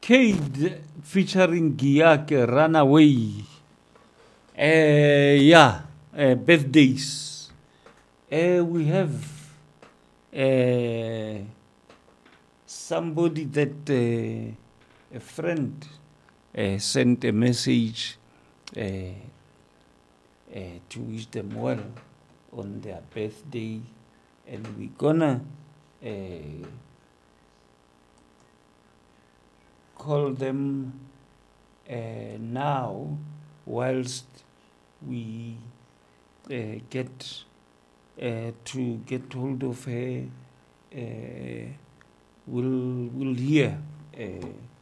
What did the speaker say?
Cade featuring Giyake, Runaway. Birthdays. We have somebody that a friend sent a message to wish them well on their birthday, and we're gonna call them now whilst we get to get hold of her. We'll hear